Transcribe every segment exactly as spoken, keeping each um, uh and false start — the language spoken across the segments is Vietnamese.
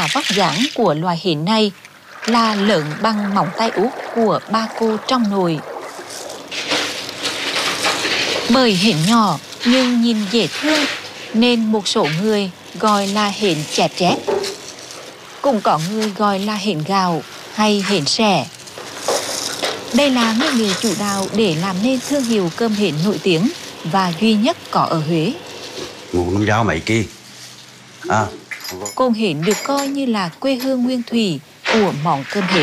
vóc dáng của loài hến này là lớn bằng móng tay út của ba cô trong nồi. Bởi hến nhỏ nhưng nhìn dễ thương nên một số người gọi là hến chép chép. Cũng có người gọi là hến gạo hay hến sẻ. Đây là nguyên liệu chủ đạo để làm nên thương hiệu cơm hến nổi tiếng và duy nhất có ở Huế. Ngủ nông giáo mấy kỳ. À. Cồn hến được coi như là quê hương nguyên thủy của món cơm hến.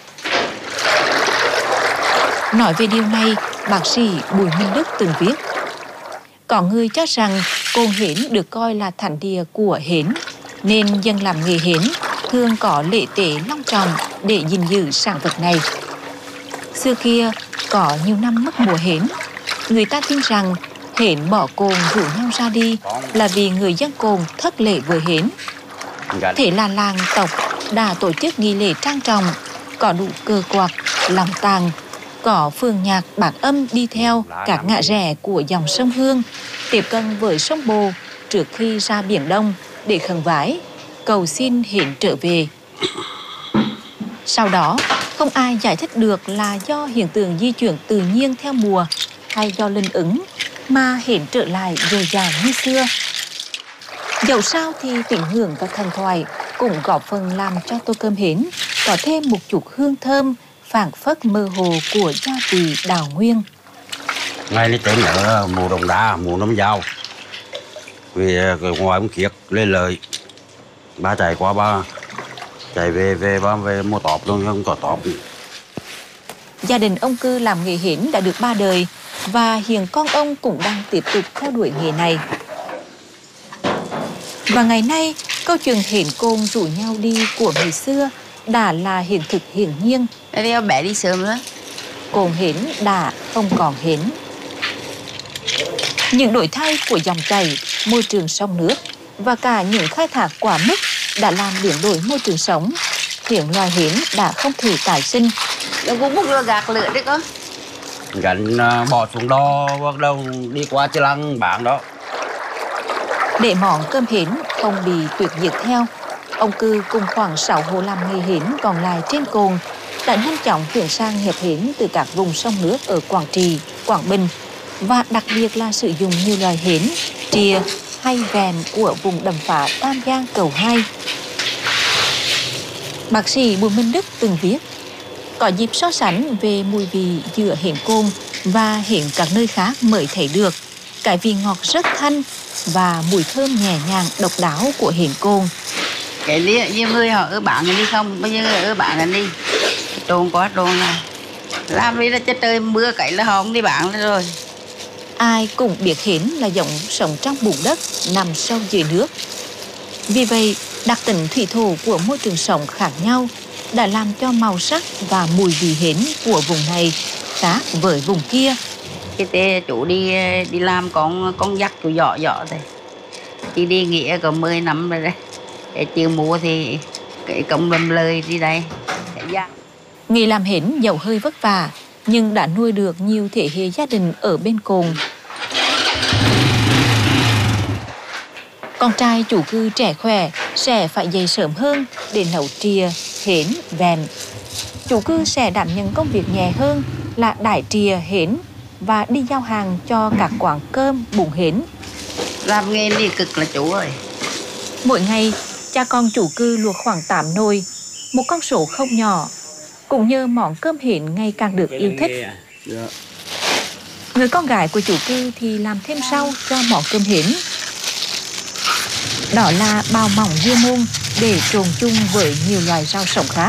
Nói về điều này, bác sĩ Bùi Minh Đức từng viết: có người cho rằng cồn hến được coi là thánh địa của hến, nên dân làm nghề hến thường có lễ tế long trọng để gìn giữ sản vật này. Xưa kia, có nhiều năm mất mùa hến, người ta tin rằng hến bỏ cồn rủ nhau ra đi là vì người dân cồn thất lễ với hến. Thế là làng tộc đã tổ chức nghi lễ trang trọng, có đủ cờ quạt, lòng tàng, có phường nhạc bạc âm đi theo các ngã rẽ của dòng sông Hương, tiếp cận với sông Bồ trước khi ra Biển Đông để khấn vái, cầu xin hến trở về. Sau đó, không ai giải thích được là do hiện tượng di chuyển tự nhiên theo mùa hay do linh ứng mà hến trở lại dồi dào như xưa. Dẫu sao thì tín ngưỡng và thần thoại cũng góp phần làm cho tô cơm hến có thêm một chút hương thơm phảng phất mơ hồ của gia vị Đào Nguyên. Ngay lấy tên ở mùa đồng đá, mùa nông dao. Vì ngoài ông Kiệt lên lời, ba chạy qua ba chạy về về ba về mua tọp luôn, không có tọp. Gia đình ông Cư làm nghề hến đã được ba đời và hiện con ông cũng đang tiếp tục theo đuổi nghề này. Và ngày nay, câu chuyện hến cồn rủ nhau đi của người xưa đã là hiện thực hiển nhiên. Đây bé đi sớm nữa. Cồn hến đã không còn hến. Những đổi thay của dòng chảy, môi trường sông nước và cả những khai thác quá mức đã làm biến đổi môi trường sống, khiến loài hến đã không thể tái sinh. Nó cũng bốc ra gạt lửa đấy con. Gánh bỏ xuống đó, bắt đầu đi qua Chi Lăng bán đó. Để món cơm hến không bị tuyệt diệt theo, ông Cư cùng khoảng sáu hộ làm nghề hến còn lại trên cồn đã nhanh chóng chuyển sang nhập hến từ các vùng sông nước ở Quảng Trị, Quảng Bình và đặc biệt là sử dụng nhiều loài hến, trìa hay vèn của vùng đầm phá Tam Giang Cầu Hai. Bác sĩ Bùi Minh Đức từng viết: có dịp so sánh về mùi vị giữa hến cồn và hến các nơi khác mới thấy được cái vị ngọt rất thanh và mùi thơm nhẹ nhàng độc đáo của hến cồn. Cái đi nhiều người họ ở bạn đi không, bao nhiêu người ở bạn đi trồn quá trồn này làm đi là chết trời mưa cậy là họ không đi bạn rồi. Ai cũng biết hến là giống sống trong bùn đất nằm sâu dưới nước. Vì vậy, đặc tính thủy thổ của môi trường sống khác nhau đã làm cho màu sắc và mùi vị hến của vùng này khác với vùng kia. Cái tê chủ đi đi làm con con dắt chủ dọ dọ thôi. Chị đi nghĩa có mười năm rồi đấy. Cái chưa mua thì cái công lâm lời đi đây. Nghề làm hến dẫu hơi vất vả nhưng đã nuôi được nhiều thế hệ gia đình ở bên cồn. Con trai chủ cư trẻ khỏe sẽ phải dậy sớm hơn để nấu trìa, hến, vèn. Chủ cư sẽ đảm nhận công việc nhẹ hơn là đãi trìa, hến và đi giao hàng cho các quán cơm, bún hến. Làm nghề đi cực là chủ ơi. Mỗi ngày, cha con chủ cư luộc khoảng tám nồi, một con số không nhỏ. Cũng nhờ món cơm hến ngày càng được yêu thích. Người con gái của chủ cư thì làm thêm rau cho món cơm hến. Đó là bào mỏng dưa môn để trộn chung với nhiều loài rau sống khác.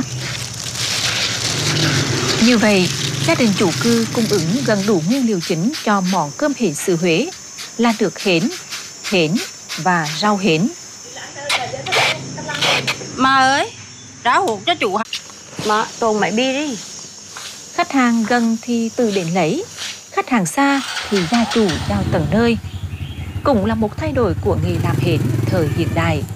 Như vậy, gia đình chủ cư cung ứng gần đủ nguyên liệu chính cho món cơm hến xứ Huế là được hến, hến và rau hến. Mà ơi, rau hột cho chủ. Mà trộn mấy bi đi. Khách hàng gần thì tự đến lấy, khách hàng xa thì gia chủ giao tận nơi. Cũng là một thay đổi của nghề làm hến thời hiện đại.